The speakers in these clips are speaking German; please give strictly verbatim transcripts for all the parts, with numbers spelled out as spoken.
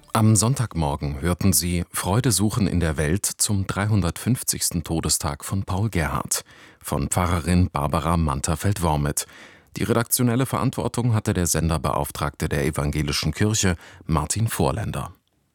Am Sonntagmorgen hörten Sie Freude suchen in der Welt zum dreihundertfünfzigsten Todestag von Paul Gerhardt von Pfarrerin Barbara Mantherfeld-Wormit. Die redaktionelle Verantwortung hatte der Senderbeauftragte der Evangelischen Kirche, Martin Vorländer.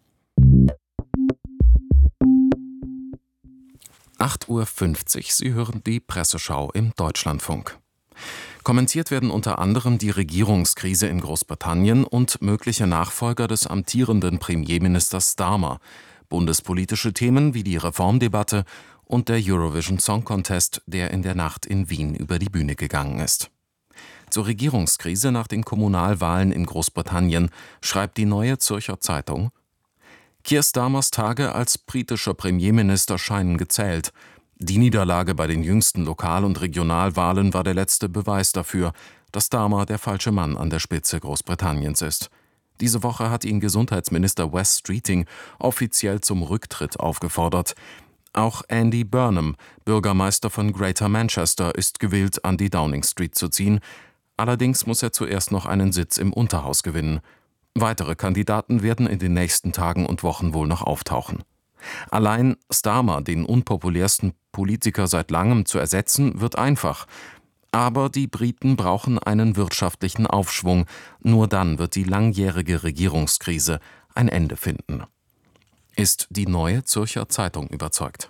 acht Uhr fünfzig, Sie hören die Presseschau im Deutschlandfunk. Kommentiert werden unter anderem die Regierungskrise in Großbritannien und mögliche Nachfolger des amtierenden Premierministers Starmer, bundespolitische Themen wie die Reformdebatte und der Eurovision Song Contest, der in der Nacht in Wien über die Bühne gegangen ist. Zur Regierungskrise nach den Kommunalwahlen in Großbritannien schreibt die Neue Zürcher Zeitung: Keir Starmers Tage als britischer Premierminister scheinen gezählt. Die Niederlage bei den jüngsten Lokal- und Regionalwahlen war der letzte Beweis dafür, dass Starmer der falsche Mann an der Spitze Großbritanniens ist. Diese Woche hat ihn Gesundheitsminister Wes Streeting offiziell zum Rücktritt aufgefordert. Auch Andy Burnham, Bürgermeister von Greater Manchester, ist gewillt, an die Downing Street zu ziehen. Allerdings muss er zuerst noch einen Sitz im Unterhaus gewinnen. Weitere Kandidaten werden in den nächsten Tagen und Wochen wohl noch auftauchen. Allein Starmer, den unpopulärsten Politiker seit langem, zu ersetzen, wird einfach. Aber die Briten brauchen einen wirtschaftlichen Aufschwung. Nur dann wird die langjährige Regierungskrise ein Ende finden. Ist die Neue Zürcher Zeitung überzeugt.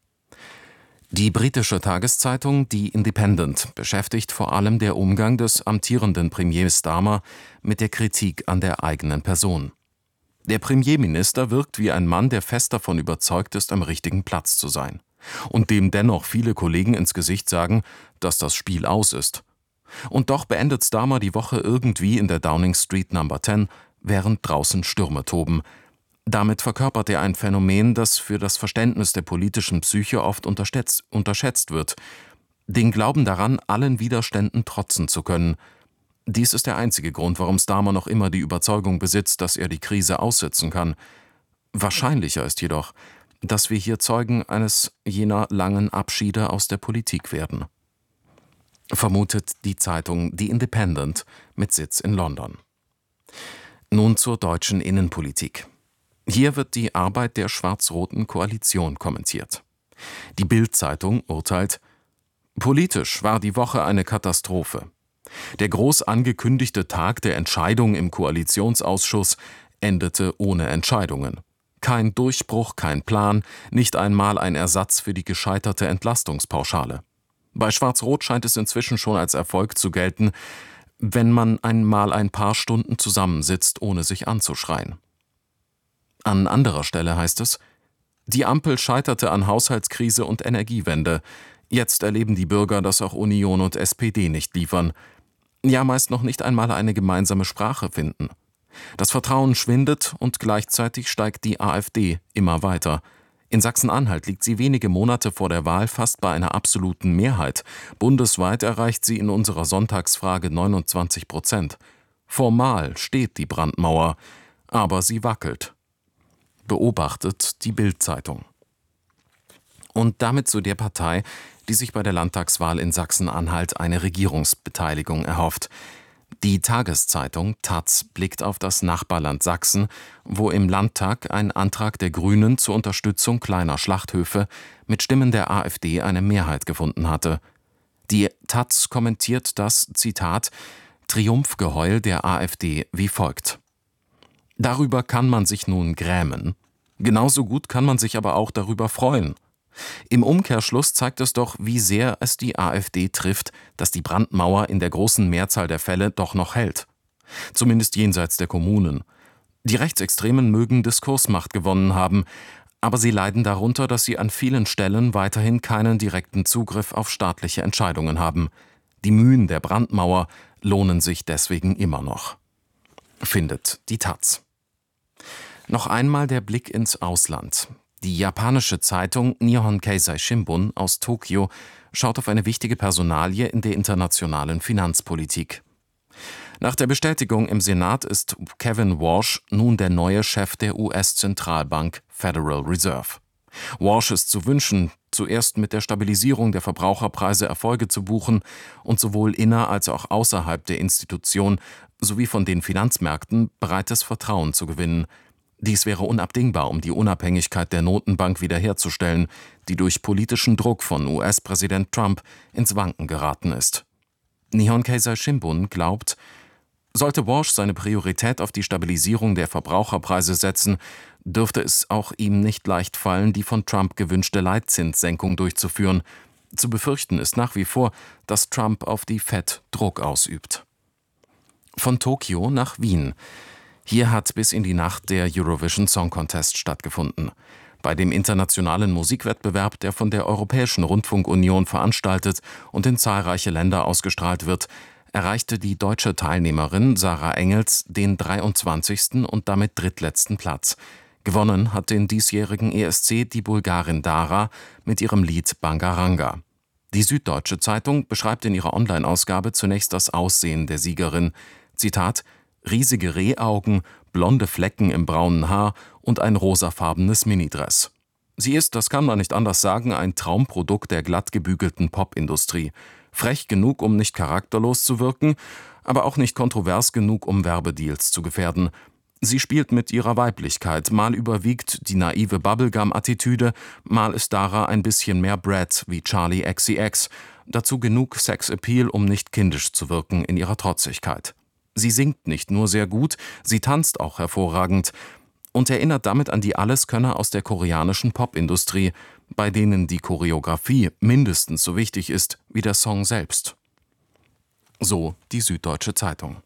Die britische Tageszeitung The Independent beschäftigt vor allem der Umgang des amtierenden Premiers Starmer mit der Kritik an der eigenen Person. Der Premierminister wirkt wie ein Mann, der fest davon überzeugt ist, am richtigen Platz zu sein. Und dem dennoch viele Kollegen ins Gesicht sagen, dass das Spiel aus ist. Und doch beendet Starmer die Woche irgendwie in der Downing Street Number zehn, während draußen Stürme toben. Damit verkörpert er ein Phänomen, das für das Verständnis der politischen Psyche oft unterschätzt, unterschätzt wird. Den Glauben daran, allen Widerständen trotzen zu können. Dies ist der einzige Grund, warum Starmer noch immer die Überzeugung besitzt, dass er die Krise aussitzen kann. Wahrscheinlicher ist jedoch, dass wir hier Zeugen eines jener langen Abschiede aus der Politik werden. Vermutet die Zeitung The Independent mit Sitz in London. Nun zur deutschen Innenpolitik. Hier wird die Arbeit der schwarz-roten Koalition kommentiert. Die Bild-Zeitung urteilt: Politisch war die Woche eine Katastrophe. Der groß angekündigte Tag der Entscheidung im Koalitionsausschuss endete ohne Entscheidungen. Kein Durchbruch, kein Plan, nicht einmal ein Ersatz für die gescheiterte Entlastungspauschale. Bei Schwarz-Rot scheint es inzwischen schon als Erfolg zu gelten, wenn man einmal ein paar Stunden zusammensitzt, ohne sich anzuschreien. An anderer Stelle heißt es: Die Ampel scheiterte an Haushaltskrise und Energiewende. Jetzt erleben die Bürger, dass auch Union und S P D nicht liefern. Ja, meist noch nicht einmal eine gemeinsame Sprache finden. Das Vertrauen schwindet und gleichzeitig steigt die AfD immer weiter. In Sachsen-Anhalt liegt sie wenige Monate vor der Wahl fast bei einer absoluten Mehrheit. Bundesweit erreicht sie in unserer Sonntagsfrage neunundzwanzig Prozent. Formal steht die Brandmauer, aber sie wackelt. Beobachtet die Bild-Zeitung. Und damit zu der Partei, die sich bei der Landtagswahl in Sachsen-Anhalt eine Regierungsbeteiligung erhofft. Die Tageszeitung Taz blickt auf das Nachbarland Sachsen, wo im Landtag ein Antrag der Grünen zur Unterstützung kleiner Schlachthöfe mit Stimmen der AfD eine Mehrheit gefunden hatte. Die Taz kommentiert das, Zitat, Triumphgeheul der AfD wie folgt: Darüber kann man sich nun grämen. Genauso gut kann man sich aber auch darüber freuen. Im Umkehrschluss zeigt es doch, wie sehr es die AfD trifft, dass die Brandmauer in der großen Mehrzahl der Fälle doch noch hält. Zumindest jenseits der Kommunen. Die Rechtsextremen mögen Diskursmacht gewonnen haben, aber sie leiden darunter, dass sie an vielen Stellen weiterhin keinen direkten Zugriff auf staatliche Entscheidungen haben. Die Mühen der Brandmauer lohnen sich deswegen immer noch. Findet die Taz. Noch einmal der Blick ins Ausland. Die japanische Zeitung Nihon Keizai Shimbun aus Tokio schaut auf eine wichtige Personalie in der internationalen Finanzpolitik. Nach der Bestätigung im Senat ist Kevin Walsh nun der neue Chef der U S-Zentralbank Federal Reserve. Walsh ist zu wünschen, zuerst mit der Stabilisierung der Verbraucherpreise Erfolge zu buchen und sowohl inner- als auch außerhalb der Institution sowie von den Finanzmärkten breites Vertrauen zu gewinnen. Dies wäre unabdingbar, um die Unabhängigkeit der Notenbank wiederherzustellen, die durch politischen Druck von U S-Präsident Trump ins Wanken geraten ist. Nihon Keizai Shimbun glaubt, sollte Walsh seine Priorität auf die Stabilisierung der Verbraucherpreise setzen, dürfte es auch ihm nicht leicht fallen, die von Trump gewünschte Leitzinssenkung durchzuführen. Zu befürchten ist nach wie vor, dass Trump auf die Fed Druck ausübt. Von Tokio nach Wien. Hier hat bis in die Nacht der Eurovision Song Contest stattgefunden. Bei dem internationalen Musikwettbewerb, der von der Europäischen Rundfunkunion veranstaltet und in zahlreiche Länder ausgestrahlt wird, erreichte die deutsche Teilnehmerin Sarah Engels den dreiundzwanzigsten und damit drittletzten Platz. Gewonnen hat den diesjährigen E S C die Bulgarin Dara mit ihrem Lied Bangaranga. Die Süddeutsche Zeitung beschreibt in ihrer Online-Ausgabe zunächst das Aussehen der Siegerin. Zitat: riesige Rehaugen, blonde Flecken im braunen Haar und ein rosafarbenes Minidress. Sie ist, das kann man nicht anders sagen, ein Traumprodukt der glatt gebügelten Popindustrie. Frech genug, um nicht charakterlos zu wirken, aber auch nicht kontrovers genug, um Werbedeals zu gefährden. Sie spielt mit ihrer Weiblichkeit, mal überwiegt die naive Bubblegum-Attitüde, mal ist Dara ein bisschen mehr Brad wie Charli X C X, dazu genug Sexappeal, um nicht kindisch zu wirken in ihrer Trotzigkeit. Sie singt nicht nur sehr gut, sie tanzt auch hervorragend und erinnert damit an die Alleskönner aus der koreanischen Popindustrie, bei denen die Choreografie mindestens so wichtig ist wie der Song selbst. So die Süddeutsche Zeitung.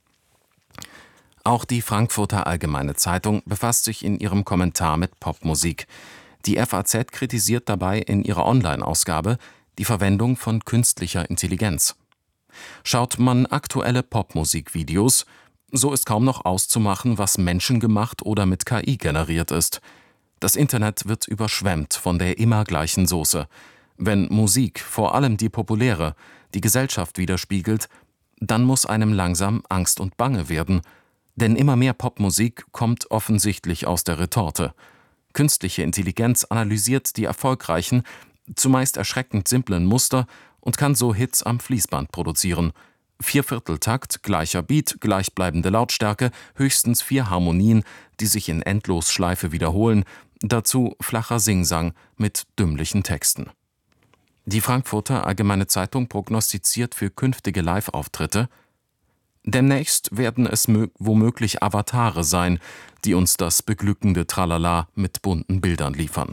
Auch die Frankfurter Allgemeine Zeitung befasst sich in ihrem Kommentar mit Popmusik. Die F A Z kritisiert dabei in ihrer Online-Ausgabe die Verwendung von künstlicher Intelligenz. Schaut man aktuelle Popmusikvideos, so ist kaum noch auszumachen, was menschengemacht oder mit K I generiert ist. Das Internet wird überschwemmt von der immer gleichen Soße. Wenn Musik, vor allem die populäre, die Gesellschaft widerspiegelt, dann muss einem langsam Angst und Bange werden. Denn immer mehr Popmusik kommt offensichtlich aus der Retorte. Künstliche Intelligenz analysiert die erfolgreichen, zumeist erschreckend simplen Muster und kann so Hits am Fließband produzieren. Viervierteltakt, gleicher Beat, gleichbleibende Lautstärke, höchstens vier Harmonien, die sich in Endlosschleife wiederholen, dazu flacher Singsang mit dümmlichen Texten. Die Frankfurter Allgemeine Zeitung prognostiziert für künftige Live-Auftritte: demnächst werden es mö- womöglich Avatare sein, die uns das beglückende Tralala mit bunten Bildern liefern.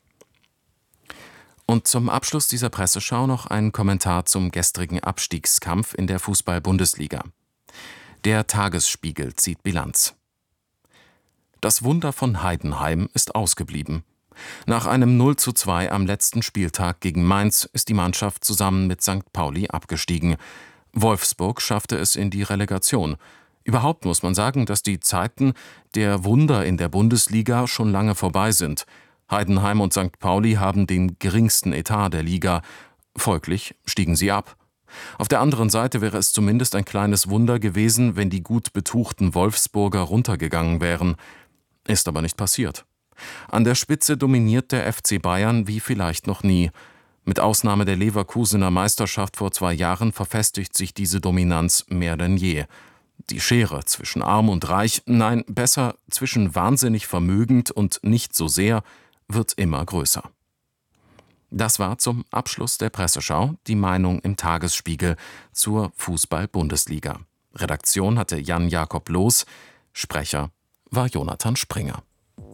Und zum Abschluss dieser Presseschau noch ein Kommentar zum gestrigen Abstiegskampf in der Fußball-Bundesliga. Der Tagesspiegel zieht Bilanz. Das Wunder von Heidenheim ist ausgeblieben. Nach einem null zu zwei am letzten Spieltag gegen Mainz ist die Mannschaft zusammen mit Sankt Pauli abgestiegen. Wolfsburg schaffte es in die Relegation. Überhaupt muss man sagen, dass die Zeiten der Wunder in der Bundesliga schon lange vorbei sind. Heidenheim und Sankt Pauli haben den geringsten Etat der Liga. Folglich stiegen sie ab. Auf der anderen Seite wäre es zumindest ein kleines Wunder gewesen, wenn die gut betuchten Wolfsburger runtergegangen wären. Ist aber nicht passiert. An der Spitze dominiert der F C Bayern wie vielleicht noch nie. Mit Ausnahme der Leverkusener Meisterschaft vor zwei Jahren verfestigt sich diese Dominanz mehr denn je. Die Schere zwischen Arm und Reich, nein, besser zwischen wahnsinnig vermögend und nicht so sehr, wird immer größer. Das war zum Abschluss der Presseschau die Meinung im Tagesspiegel zur Fußball-Bundesliga. Redaktion hatte Jan-Jakob Loos, Sprecher war Jonathan Springer.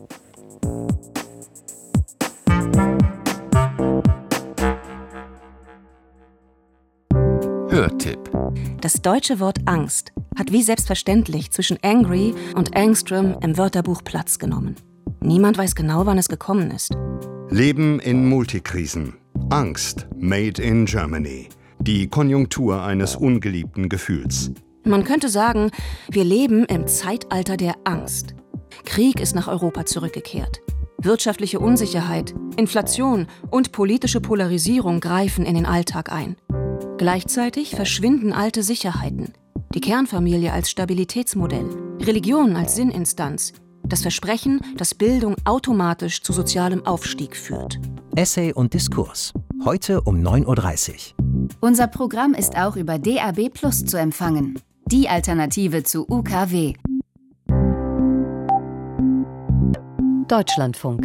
Hörtipp. Das deutsche Wort Angst hat wie selbstverständlich zwischen angry und Angstrom im Wörterbuch Platz genommen. Niemand weiß genau, wann es gekommen ist. Leben in Multikrisen. Angst, made in Germany. Die Konjunktur eines ungeliebten Gefühls. Man könnte sagen, wir leben im Zeitalter der Angst. Krieg ist nach Europa zurückgekehrt. Wirtschaftliche Unsicherheit, Inflation und politische Polarisierung greifen in den Alltag ein. Gleichzeitig verschwinden alte Sicherheiten. Die Kernfamilie als Stabilitätsmodell, Religion als Sinninstanz, das Versprechen, dass Bildung automatisch zu sozialem Aufstieg führt. Essay und Diskurs. Heute um neun Uhr dreißig. Unser Programm ist auch über D A B Plus zu empfangen. Die Alternative zu U K W. Deutschlandfunk.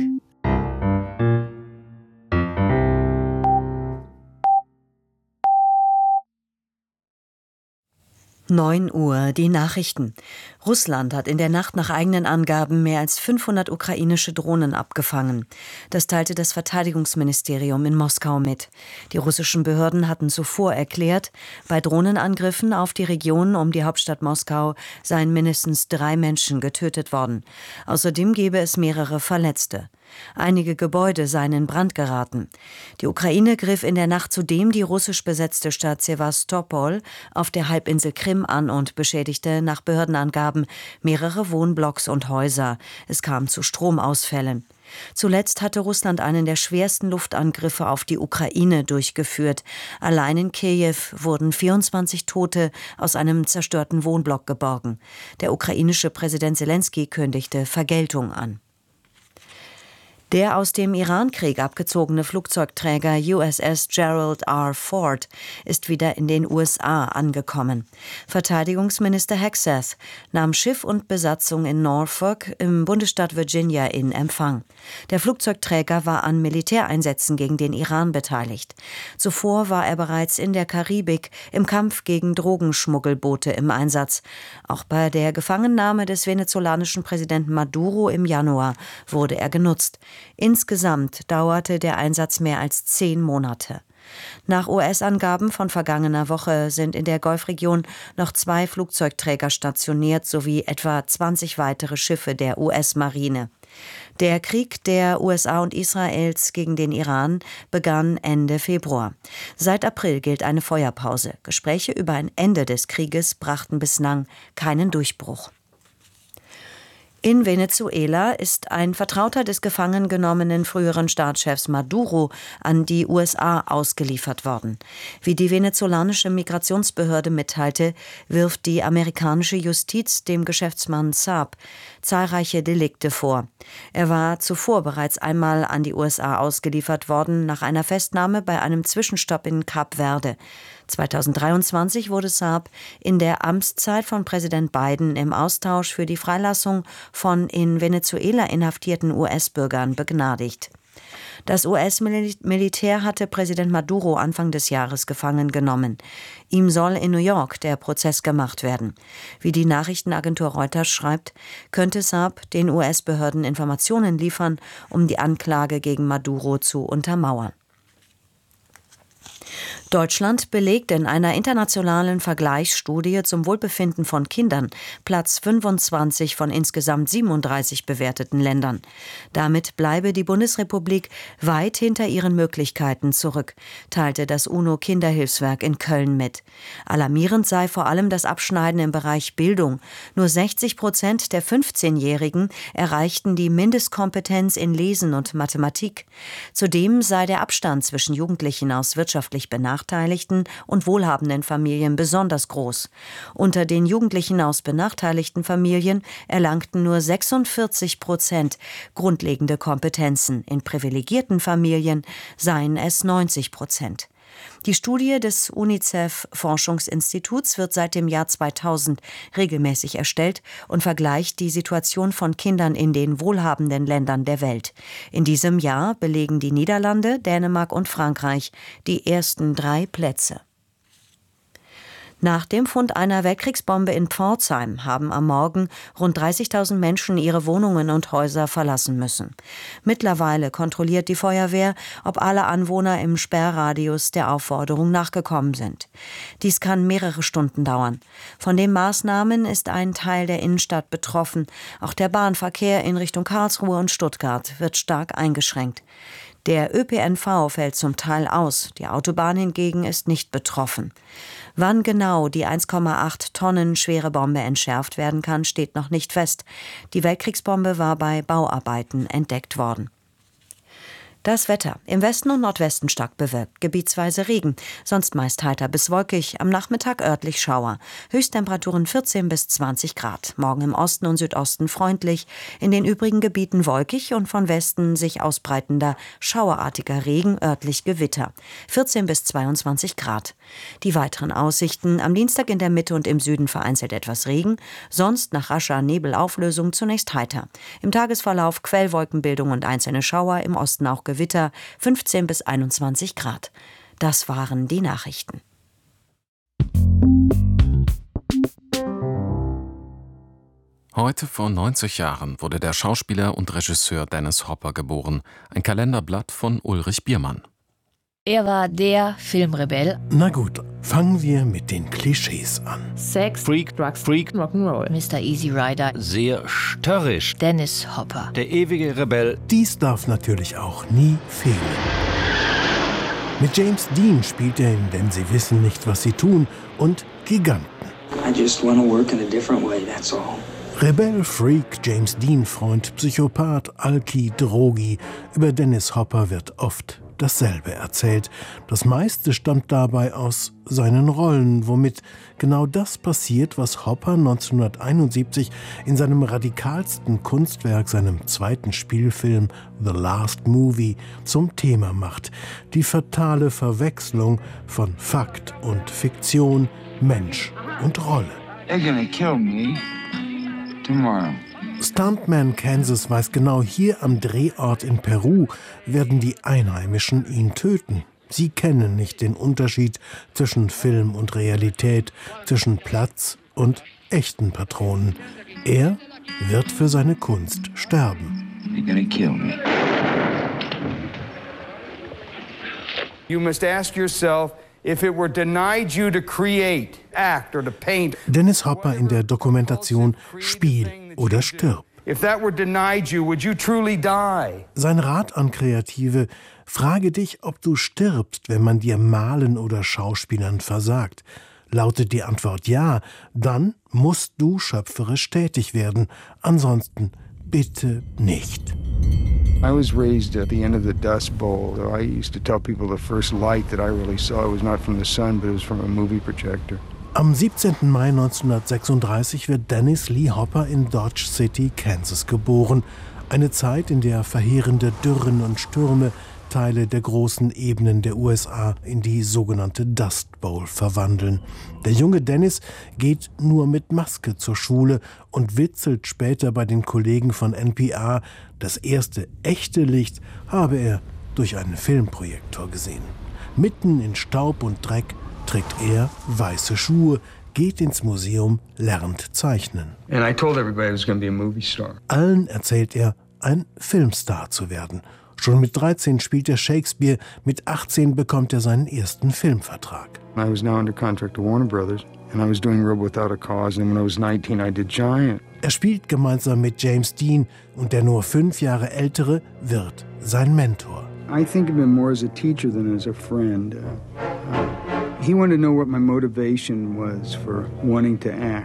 neun Uhr, die Nachrichten. Russland hat in der Nacht nach eigenen Angaben mehr als fünfhundert ukrainische Drohnen abgefangen. Das teilte das Verteidigungsministerium in Moskau mit. Die russischen Behörden hatten zuvor erklärt, bei Drohnenangriffen auf die Region um die Hauptstadt Moskau seien mindestens drei Menschen getötet worden. Außerdem gebe es mehrere Verletzte. Einige Gebäude seien in Brand geraten. Die Ukraine griff in der Nacht zudem die russisch besetzte Stadt Sewastopol auf der Halbinsel Krim an und beschädigte nach Behördenangaben mehrere Wohnblocks und Häuser. Es kam zu Stromausfällen. Zuletzt hatte Russland einen der schwersten Luftangriffe auf die Ukraine durchgeführt. Allein in Kiew wurden vierundzwanzig Tote aus einem zerstörten Wohnblock geborgen. Der ukrainische Präsident Selenskyj kündigte Vergeltung an. Der aus dem Irankrieg abgezogene Flugzeugträger U S S Gerald R. Ford ist wieder in den U S A angekommen. Verteidigungsminister Hegseth nahm Schiff und Besatzung in Norfolk im Bundesstaat Virginia in Empfang. Der Flugzeugträger war an Militäreinsätzen gegen den Iran beteiligt. Zuvor war er bereits in der Karibik im Kampf gegen Drogenschmuggelboote im Einsatz. Auch bei der Gefangennahme des venezolanischen Präsidenten Maduro im Januar wurde er genutzt. Insgesamt dauerte der Einsatz mehr als zehn Monate. Nach U S-Angaben von vergangener Woche sind in der Golfregion noch zwei Flugzeugträger stationiert sowie etwa zwanzig weitere Schiffe der U S-Marine. Der Krieg der U S A und Israels gegen den Iran begann Ende Februar. Seit April gilt eine Feuerpause. Gespräche über ein Ende des Krieges brachten bislang keinen Durchbruch. In Venezuela ist ein Vertrauter des gefangen genommenen früheren Staatschefs Maduro an die U S A ausgeliefert worden. Wie die venezolanische Migrationsbehörde mitteilte, wirft die amerikanische Justiz dem Geschäftsmann Saab zahlreiche Delikte vor. Er war zuvor bereits einmal an die U S A ausgeliefert worden, nach einer Festnahme bei einem Zwischenstopp in Kap Verde. zweitausenddreiundzwanzig wurde Saab in der Amtszeit von Präsident Biden im Austausch für die Freilassung von in Venezuela inhaftierten U S-Bürgern begnadigt. Das U S-Militär hatte Präsident Maduro Anfang des Jahres gefangen genommen. Ihm soll in New York der Prozess gemacht werden. Wie die Nachrichtenagentur Reuters schreibt, könnte Saab den U S-Behörden Informationen liefern, um die Anklage gegen Maduro zu untermauern. Deutschland belegt in einer internationalen Vergleichsstudie zum Wohlbefinden von Kindern Platz fünfundzwanzig von insgesamt siebenunddreißig bewerteten Ländern. Damit bleibe die Bundesrepublik weit hinter ihren Möglichkeiten zurück, teilte das UNO-Kinderhilfswerk in Köln mit. Alarmierend sei vor allem das Abschneiden im Bereich Bildung. Nur sechzig Prozent der fünfzehnjährigen erreichten die Mindestkompetenz in Lesen und Mathematik. Zudem sei der Abstand zwischen Jugendlichen aus wirtschaftlich benachteiligten und wohlhabenden Familien besonders groß. Unter den Jugendlichen aus benachteiligten Familien erlangten nur sechsundvierzig Prozent grundlegende Kompetenzen. In privilegierten Familien seien es neunzig Prozent. Die Studie des UNICEF-Forschungsinstituts wird seit dem Jahr zweitausend regelmäßig erstellt und vergleicht die Situation von Kindern in den wohlhabenden Ländern der Welt. In diesem Jahr belegen die Niederlande, Dänemark und Frankreich die ersten drei Plätze. Nach dem Fund einer Weltkriegsbombe in Pforzheim haben am Morgen rund dreißigtausend Menschen ihre Wohnungen und Häuser verlassen müssen. Mittlerweile kontrolliert die Feuerwehr, ob alle Anwohner im Sperrradius der Aufforderung nachgekommen sind. Dies kann mehrere Stunden dauern. Von den Maßnahmen ist ein Teil der Innenstadt betroffen. Auch der Bahnverkehr in Richtung Karlsruhe und Stuttgart wird stark eingeschränkt. Der Ö P N V fällt zum Teil aus, die Autobahn hingegen ist nicht betroffen. Wann genau die eins Komma acht Tonnen schwere Bombe entschärft werden kann, steht noch nicht fest. Die Weltkriegsbombe war bei Bauarbeiten entdeckt worden. Das Wetter. Im Westen und Nordwesten stark bewölkt, gebietsweise Regen. Sonst meist heiter bis wolkig, am Nachmittag örtlich Schauer. Höchsttemperaturen vierzehn bis zwanzig Grad. Morgen im Osten und Südosten freundlich. In den übrigen Gebieten wolkig und von Westen sich ausbreitender, schauerartiger Regen, örtlich Gewitter. vierzehn bis zweiundzwanzig Grad. Die weiteren Aussichten. Am Dienstag in der Mitte und im Süden vereinzelt etwas Regen. Sonst nach rascher Nebelauflösung zunächst heiter. Im Tagesverlauf Quellwolkenbildung und einzelne Schauer, im Osten auch Gewitter, fünfzehn bis einundzwanzig Grad. Das waren die Nachrichten. Heute vor neunzig Jahren wurde der Schauspieler und Regisseur Dennis Hopper geboren. Ein Kalenderblatt von Ulrich Biermann. Er war der Filmrebell. Na gut, fangen wir mit den Klischees an. Sex, Freak, Drugs, Freak, Rock'n'Roll. Mister Easy Rider. Sehr störrisch. Dennis Hopper. Der ewige Rebell. Dies darf natürlich auch nie fehlen. Mit James Dean spielt er in Denn sie wissen nicht, was sie tun und Giganten. I just want to work in a different way, that's all. Rebell, Freak, James Dean-Freund, Psychopath, Alki, Drogi. Über Dennis Hopper wird oft dasselbe erzählt. Das meiste stammt dabei aus seinen Rollen, womit genau das passiert, was Hopper neunzehnhunderteinundsiebzig in seinem radikalsten Kunstwerk, seinem zweiten Spielfilm The Last Movie, zum Thema macht. Die fatale Verwechslung von Fakt und Fiktion, Mensch und Rolle. They're gonna kill me tomorrow. Stuntman Kansas weiß genau, hier am Drehort in Peru werden die Einheimischen ihn töten. Sie kennen nicht den Unterschied zwischen Film und Realität, zwischen Platz und echten Patronen. Er wird für seine Kunst sterben. They're gonna kill me. You must ask yourself, if it were denied you to create, act or to paint. Dennis Hopper in der Dokumentation Spiel oder stirb. If that were denied you, would you truly die? Sein Rat an Kreative: Frage dich, ob du stirbst, wenn man dir Malen oder Schauspielern versagt. Lautet die Antwort ja, dann musst du schöpferisch tätig werden. Ansonsten bitte nicht. I was raised at the end of the Dust Bowl. I used to tell people the first light that I really saw was not from the sun, but it was from a movie projector. Am siebzehnten Mai neunzehnhundertsechsunddreißig wird Dennis Lee Hopper in Dodge City, Kansas, geboren. Eine Zeit, in der verheerende Dürren und Stürme Teile der großen Ebenen der U S A in die sogenannte Dust Bowl verwandeln. Der junge Dennis geht nur mit Maske zur Schule und witzelt später bei den Kollegen von N P R, das erste echte Licht habe er durch einen Filmprojektor gesehen. Mitten in Staub und Dreck trägt er weiße Schuhe, geht ins Museum, lernt zeichnen. And I told everybody I was going to be a movie star. Allen erzählt er, ein Filmstar zu werden. Schon mit dreizehn spielt er Shakespeare, mit achtzehn bekommt er seinen ersten Filmvertrag. I was now under contract to Warner Brothers and I was doing Rebel Without a Cause, and when I was nineteen I did Giant. Er spielt gemeinsam mit James Dean und der nur fünf Jahre ältere wird sein Mentor. I think of him more as a teacher than as a friend. Uh, uh, He wanted to know what my motivation was for wanting to act.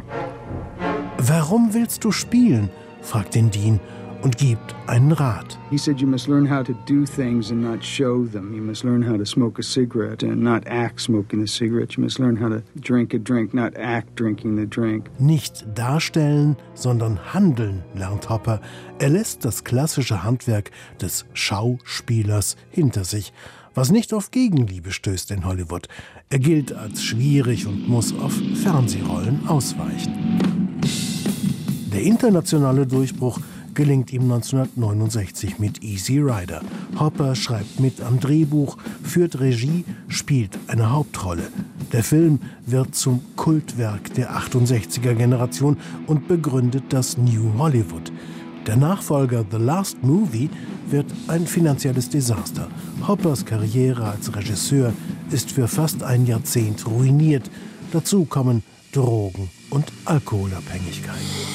Warum willst du spielen? Fragt ihn Dean und gibt einen Rat. He said you must learn how to do things and not show them. You must learn how to smoke a cigarette and not act smoking the cigarette. You must learn how to drink a drink, not act drinking the drink. Nicht darstellen, sondern handeln, lernt Hopper. Er lässt das klassische Handwerk des Schauspielers hinter sich, was nicht auf Gegenliebe stößt in Hollywood. Er gilt als schwierig und muss auf Fernsehrollen ausweichen. Der internationale Durchbruch gelingt ihm neunzehnhundertneunundsechzig mit Easy Rider. Hopper schreibt mit am Drehbuch, führt Regie, spielt eine Hauptrolle. Der Film wird zum Kultwerk der achtundsechziger-Generation und begründet das New Hollywood. Der Nachfolger The Last Movie wird ein finanzielles Desaster. Hoppers Karriere als Regisseur ist für fast ein Jahrzehnt ruiniert. Dazu kommen Drogen- und Alkoholabhängigkeit.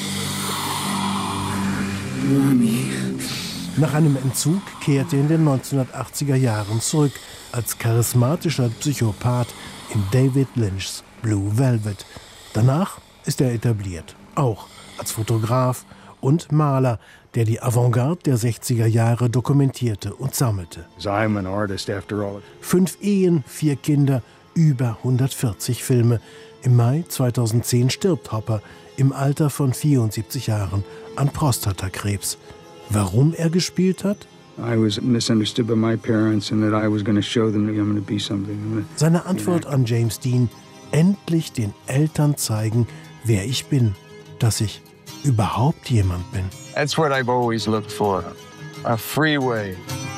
Nach einem Entzug kehrt er in den neunzehnhundertachtziger Jahren zurück als charismatischer Psychopath in David Lynchs Blue Velvet. Danach ist er etabliert, auch als Fotograf und Maler, der die Avantgarde der sechziger Jahre dokumentierte und sammelte. I'm an artist after all. Fünf Ehen, vier Kinder, über hundertvierzig Filme. Im Mai zweitausendzehn stirbt Hopper im Alter von vierundsiebzig Jahren an Prostatakrebs. Warum er gespielt hat? I was misunderstood by my parents and that I was going to show them that I'm going to be something. Seine Antwort an James Dean: endlich den Eltern zeigen, wer ich bin, dass ich überhaupt jemand bin. That's what I've always looked for. A freeway.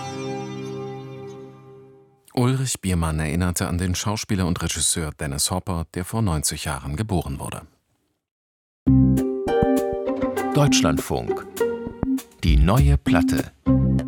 Ulrich Biermann erinnerte an den Schauspieler und Regisseur Dennis Hopper, der vor neunzig Jahren geboren wurde. Deutschlandfunk. Die neue Platte.